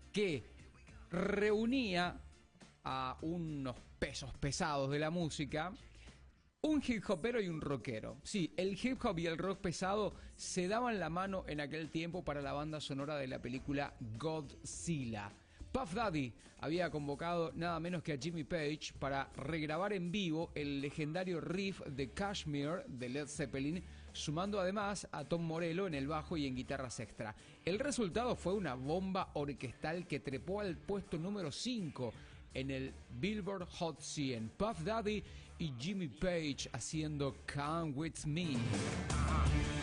que reunía a unos pesos pesados de la música, un hip hopero y un rockero. Sí, el hip hop y el rock pesado se daban la mano en aquel tiempo para la banda sonora de la película Godzilla. Puff Daddy había convocado nada menos que a Jimmy Page para regrabar en vivo el legendario riff de Kashmir de Led Zeppelin, sumando además a Tom Morello en el bajo y en guitarras extra. El resultado fue una bomba orquestal que trepó al puesto número 5 en el Billboard Hot 100. Puff Daddy y Jimmy Page haciendo Come With Me.